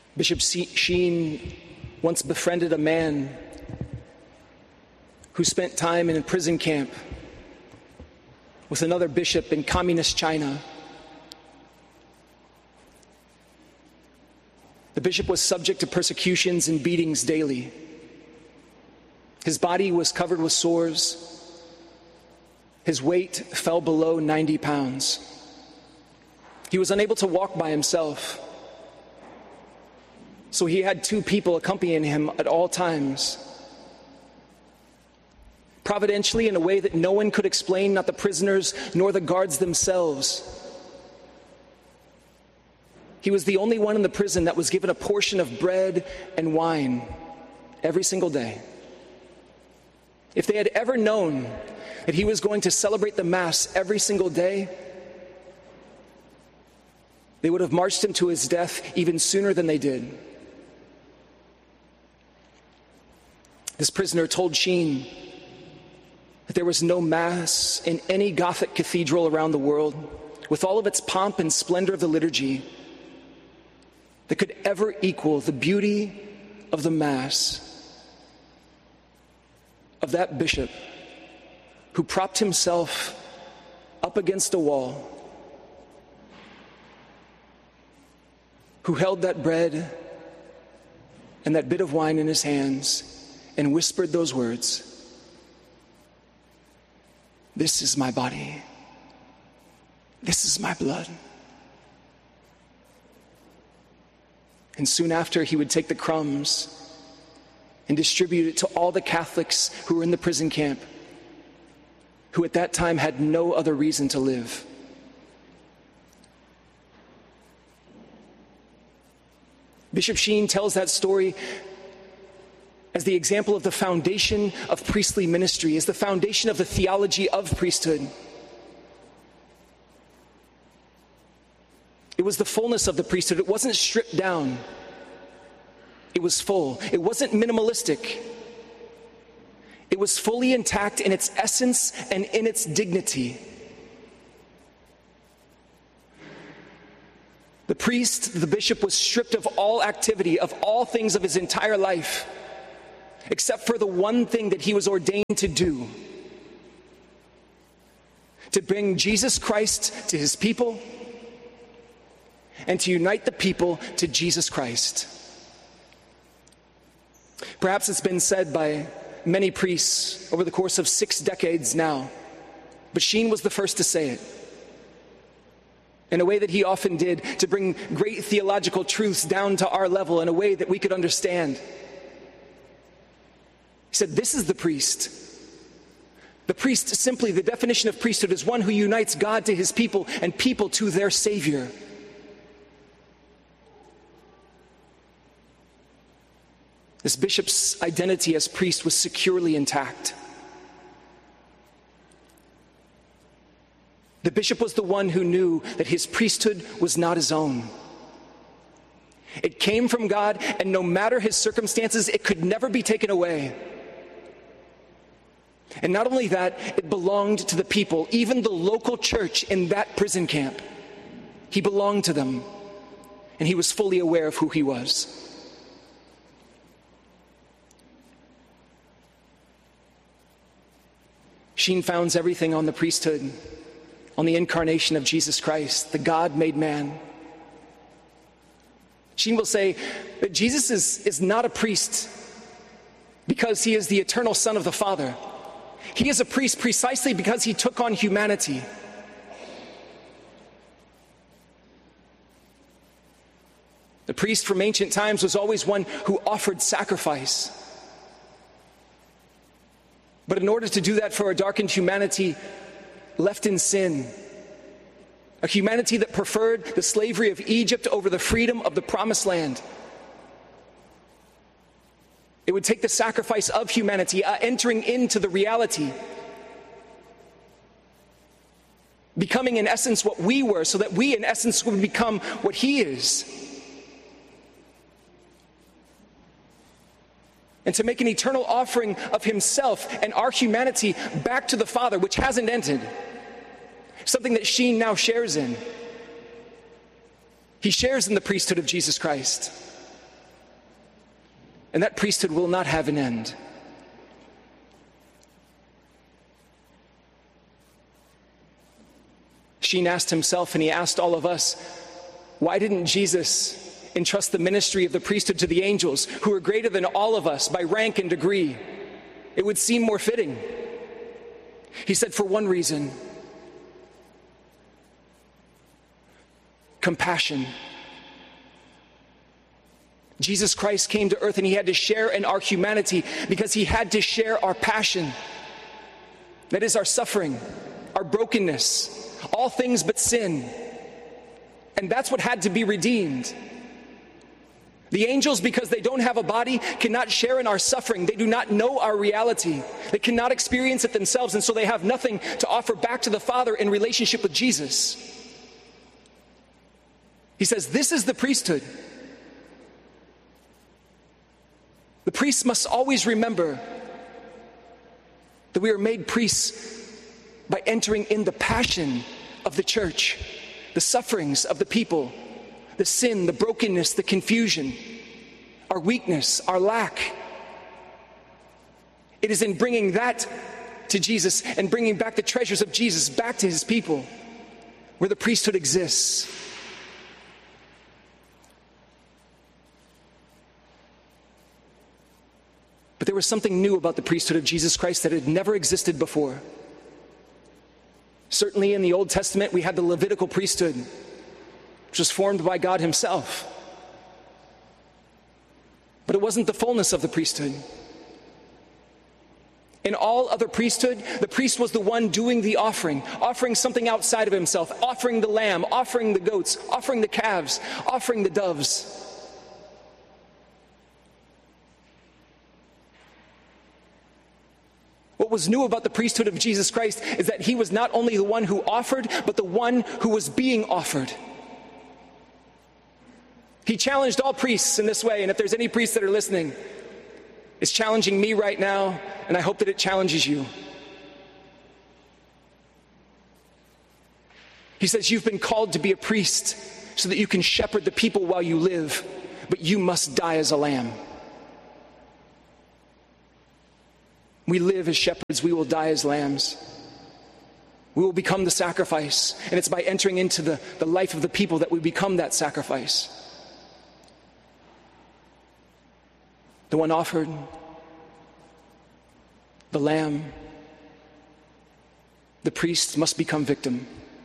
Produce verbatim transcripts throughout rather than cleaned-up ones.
Bishop Sheen once befriended a man who spent time in a prison camp with another bishop in communist China. The bishop was subject to persecutions and beatings daily. His body was covered with sores. His weight fell below ninety pounds. He was unable to walk by himself, so he had two people accompanying him at all times. Providentially, in a way that no one could explain, not the prisoners nor the guards themselves, he was the only one in the prison that was given a portion of bread and wine every single day. If they had ever known that he was going to celebrate the Mass every single day, they would have marched him to his death even sooner than they did. This prisoner told Sheen that there was no Mass in any Gothic cathedral around the world, with all of its pomp and splendor of the liturgy, that could ever equal the beauty of the Mass of that bishop who propped himself up against a wall, who held that bread and that bit of wine in his hands and whispered those words, "This is my body. This is my blood." And soon after, he would take the crumbs and distribute it to all the Catholics who were in the prison camp, who at that time had no other reason to live. Bishop Sheen tells that story as the example of the foundation of priestly ministry, as the foundation of the theology of priesthood. It was the fullness of the priesthood. It wasn't stripped down. It was full. It wasn't minimalistic. It was fully intact in its essence and in its dignity. The priest, the bishop, was stripped of all activity, of all things of his entire life, except for the one thing that he was ordained to do: to bring Jesus Christ to his people and to unite the people to Jesus Christ. Perhaps it's been said by many priests over the course of six decades now, but Sheen was the first to say it, in a way that he often did, to bring great theological truths down to our level in a way that we could understand. He said, "This is the priest. The priest, simply, the definition of priesthood is one who unites God to his people and people to their Savior." This bishop's identity as priest was securely intact. The bishop was the one who knew that his priesthood was not his own. It came from God, and no matter his circumstances, it could never be taken away. And not only that, it belonged to the people, even the local church in that prison camp. He belonged to them, and he was fully aware of who he was. Sheen founds everything on the priesthood, on the incarnation of Jesus Christ, the God made man. Sheen will say that Jesus is, is not a priest because he is the eternal Son of the Father. He is a priest precisely because he took on humanity. The priest from ancient times was always one who offered sacrifice. But in order to do that for a darkened humanity left in sin, a humanity that preferred the slavery of Egypt over the freedom of the Promised Land, it would take the sacrifice of humanity, uh, entering into the reality, becoming in essence what we were, so that we in essence would become what he is. And to make an eternal offering of himself and our humanity back to the Father, which hasn't ended. Something that Sheen now shares in. He shares in the priesthood of Jesus Christ. And that priesthood will not have an end. Sheen asked himself, and he asked all of us, why didn't Jesus entrust the ministry of the priesthood to the angels, who are greater than all of us by rank and degree? It would seem more fitting. He said, for one reason: compassion. Jesus Christ came to earth and he had to share in our humanity because he had to share our passion. That is our suffering, our brokenness, all things but sin. And that's what had to be redeemed. The angels, because they don't have a body, cannot share in our suffering. They do not know our reality. They cannot experience it themselves, and so they have nothing to offer back to the Father in relationship with Jesus. He says, this is the priesthood. The priests must always remember that we are made priests by entering in the passion of the church, the sufferings of the people, the sin, the brokenness, the confusion, our weakness, our lack. It is in bringing that to Jesus and bringing back the treasures of Jesus back to his people where the priesthood exists. But there was something new about the priesthood of Jesus Christ that had never existed before. Certainly in the Old Testament, we had the Levitical priesthood, which was formed by God himself. But it wasn't the fullness of the priesthood. In all other priesthood, the priest was the one doing the offering, offering something outside of himself, offering the lamb, offering the goats, offering the calves, offering the doves. What was new about the priesthood of Jesus Christ is that he was not only the one who offered, but the one who was being offered. He challenged all priests in this way, and if there's any priests that are listening, it's challenging me right now, and I hope that it challenges you. He says, you've been called to be a priest so that you can shepherd the people while you live, but you must die as a lamb. We live as shepherds, we will die as lambs. We will become the sacrifice, and it's by entering into the, the life of the people that we become that sacrifice. The one offered, the lamb, the priest must become victim.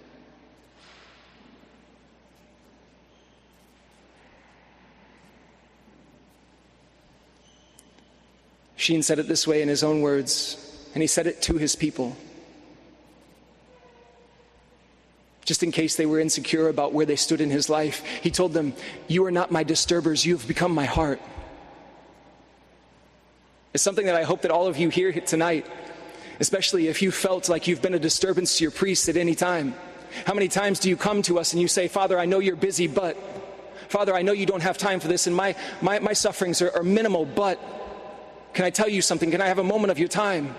Sheen said it this way in his own words, and he said it to his people. Just in case they were insecure about where they stood in his life, he told them, you are not my disturbers, you have become my heart. It's something that I hope that all of you hear tonight, especially if you felt like you've been a disturbance to your priest at any time. How many times do you come to us and you say, Father, I know you're busy, but, Father, I know you don't have time for this, and my, my, my sufferings are, are minimal, but, can I tell you something? Can I have a moment of your time?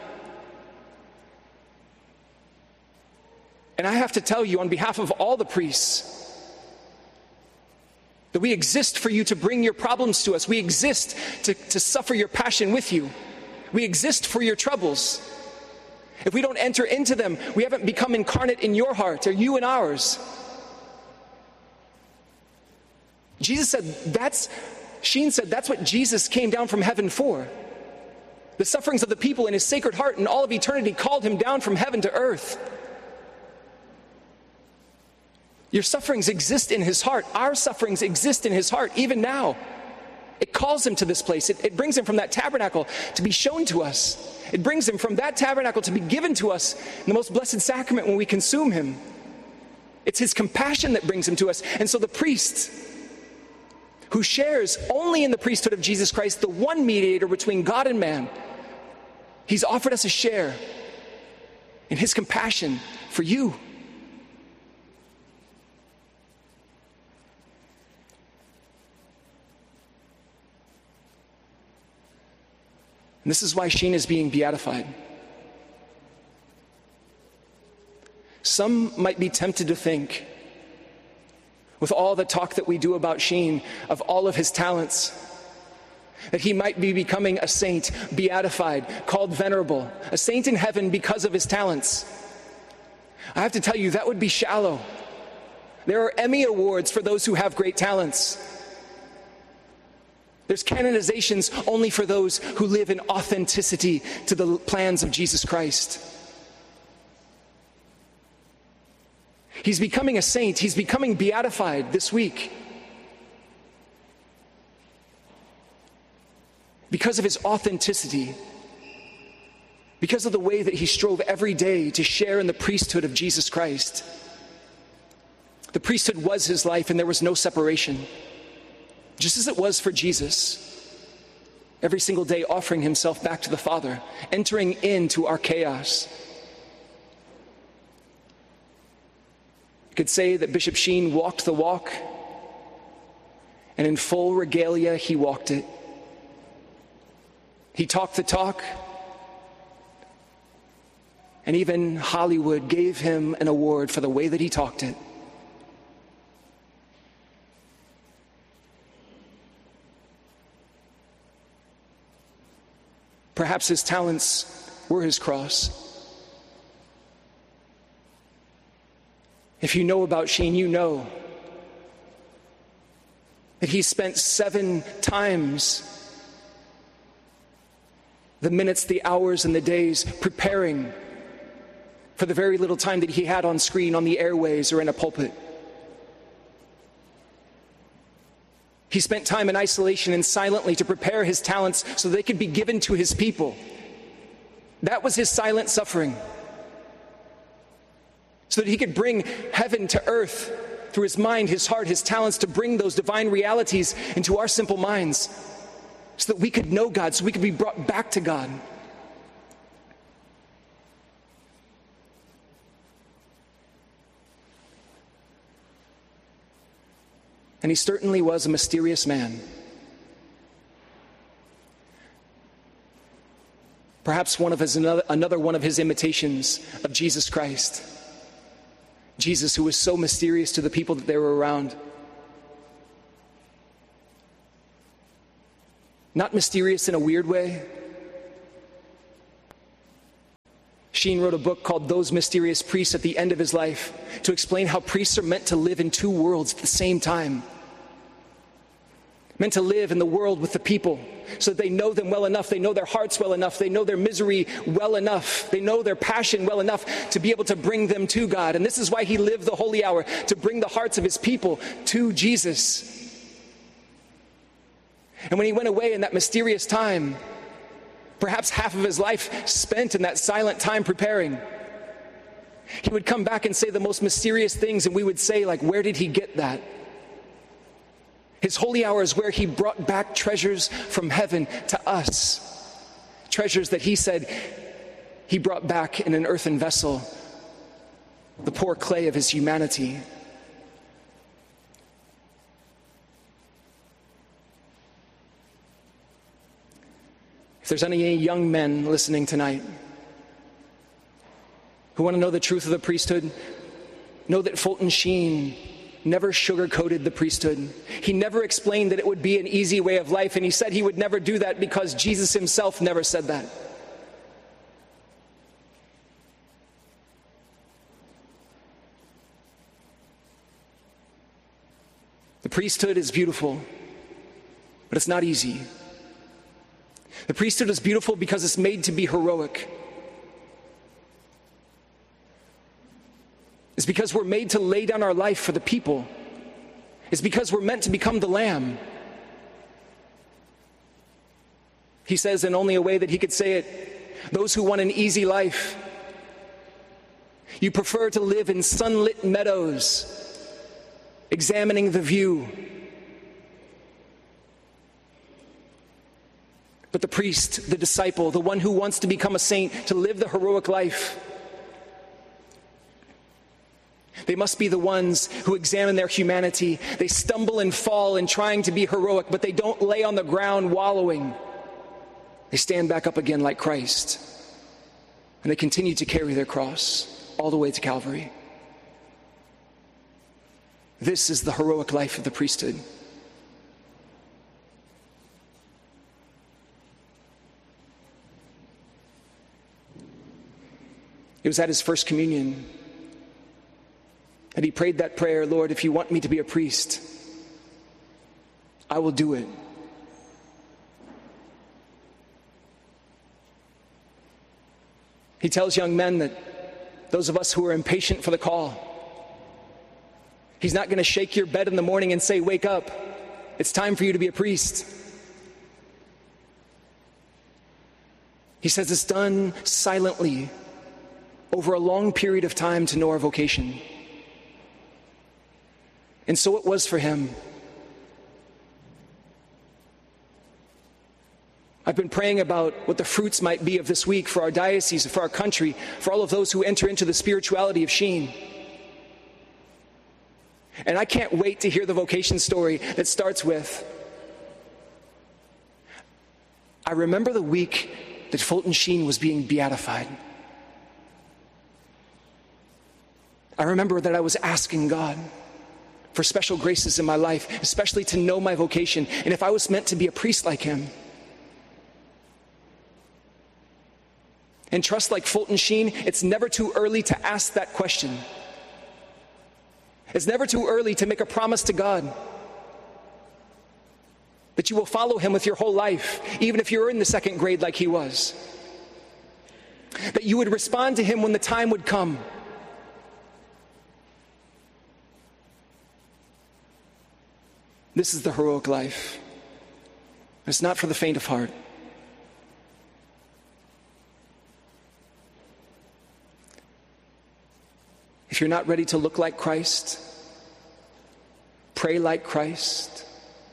And I have to tell you on behalf of all the priests that we exist for you to bring your problems to us. We exist to, to suffer your passion with you. We exist for your troubles. If we don't enter into them, we haven't become incarnate in your heart or you in ours. Jesus said that's, Sheen said that's what Jesus came down from heaven for. The sufferings of the people in his sacred heart and all of eternity called him down from heaven to earth. Your sufferings exist in his heart. Our sufferings exist in his heart, even now. It calls him to this place. It, it brings him from that tabernacle to be shown to us. It brings him from that tabernacle to be given to us in the most blessed sacrament when we consume him. It's his compassion that brings him to us. And so the priest, who shares only in the priesthood of Jesus Christ, the one mediator between God and man, he's offered us a share in his compassion for you. And this is why Sheen is being beatified. Some might be tempted to think, with all the talk that we do about Sheen, of all of his talents, that he might be becoming a saint, beatified, called venerable, a saint in heaven because of his talents. I have to tell you, that would be shallow. There are Emmy Awards for those who have great talents. There's canonizations only for those who live in authenticity to the plans of Jesus Christ. He's becoming a saint. He's becoming beatified this week because of his authenticity, because of the way that he strove every day to share in the priesthood of Jesus Christ. The priesthood was his life, and there was no separation, just as it was for Jesus, every single day offering himself back to the Father, entering into our chaos. You could say that Bishop Sheen walked the walk, and in full regalia he walked it. He talked the talk, and even Hollywood gave him an award for the way that he talked it. Perhaps his talents were his cross. If you know about Sheen, you know that he spent seven times the minutes, the hours, and the days preparing for the very little time that he had on screen, on the airways, or in a pulpit. He spent time in isolation and silently to prepare his talents so they could be given to his people. That was his silent suffering, so that he could bring heaven to earth through his mind, his heart, his talents, to bring those divine realities into our simple minds, so that we could know God, so we could be brought back to God. And he certainly was a mysterious man. Perhaps one of his another, another one of his imitations of Jesus Christ. Jesus, who was so mysterious to the people that they were around. Not mysterious in a weird way. Sheen wrote a book called Those Mysterious Priests at the end of his life to explain how priests are meant to live in two worlds at the same time. Meant to live in the world with the people so that they know them well enough, they know their hearts well enough, they know their misery well enough, they know their passion well enough to be able to bring them to God. And this is why he lived the holy hour, to bring the hearts of his people to Jesus. And when he went away in that mysterious time, perhaps half of his life spent in that silent time preparing, he would come back and say the most mysterious things, and we would say, like, where did he get that? His holy hour is where he brought back treasures from heaven to us. Treasures that he said he brought back in an earthen vessel, the poor clay of his humanity. If there's any young men listening tonight who want to know the truth of the priesthood, know that Fulton Sheen never sugar-coated the priesthood. He never explained that it would be an easy way of life, and he said he would never do that because Jesus himself never said that. The priesthood is beautiful, but it's not easy. The priesthood is beautiful because it's made to be heroic. It's because we're made to lay down our life for the people. It's because we're meant to become the Lamb. He says in only a way that he could say it, those who want an easy life, you prefer to live in sunlit meadows, examining the view. But the priest, the disciple, the one who wants to become a saint, to live the heroic life, they must be the ones who examine their humanity. They stumble and fall in trying to be heroic, but they don't lay on the ground wallowing. They stand back up again like Christ, and they continue to carry their cross all the way to Calvary. This is the heroic life of the priesthood. It was at his first communion. And he prayed that prayer, Lord, if you want me to be a priest, I will do it. He tells young men that those of us who are impatient for the call, he's not going to shake your bed in the morning and say, wake up, it's time for you to be a priest. He says it's done silently over a long period of time to know our vocation. And so it was for him. I've been praying about what the fruits might be of this week for our diocese, for our country, for all of those who enter into the spirituality of Sheen. And I can't wait to hear the vocation story that starts with, I remember the week that Fulton Sheen was being beatified. I remember that I was asking God for special graces in my life, especially to know my vocation, and if I was meant to be a priest like him. And trust like Fulton Sheen, it's never too early to ask that question. It's never too early to make a promise to God that you will follow him with your whole life, even if you're in the second grade like he was. That you would respond to him when the time would come. This is the heroic life. It's not for the faint of heart. If you're not ready to look like Christ, pray like Christ,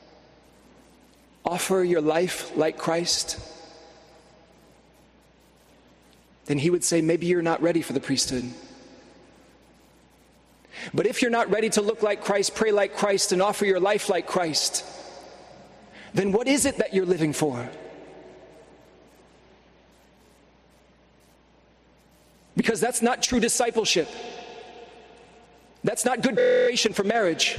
offer your life like Christ, then he would say, maybe you're not ready for the priesthood. But if you're not ready to look like Christ, pray like Christ, and offer your life like Christ, then what is it that you're living for? Because that's not true discipleship. That's not good preparation for marriage.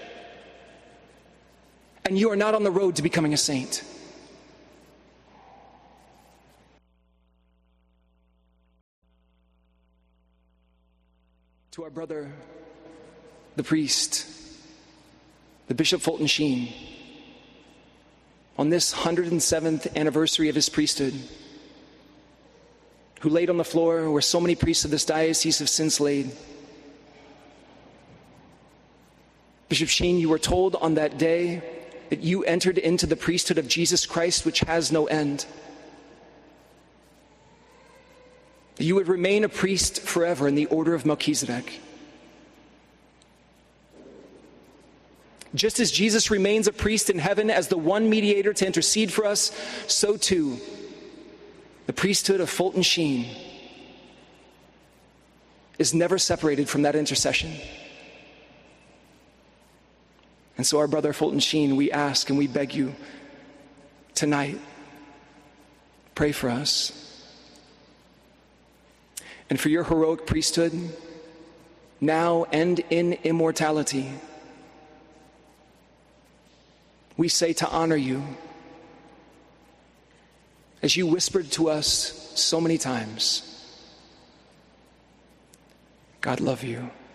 And you are not on the road to becoming a saint. To our brother, the priest, the Bishop Fulton Sheen, on this one hundred seventh anniversary of his priesthood, who laid on the floor where so many priests of this diocese have since laid. Bishop Sheen, you were told on that day that you entered into the priesthood of Jesus Christ, which has no end. That you would remain a priest forever in the order of Melchizedek. Just as Jesus remains a priest in heaven as the one mediator to intercede for us, so too the priesthood of Fulton Sheen is never separated from that intercession. And so our brother Fulton Sheen, we ask and we beg you tonight, pray for us. And for your heroic priesthood, now and in immortality, we say to honor you, as you whispered to us so many times, God love you.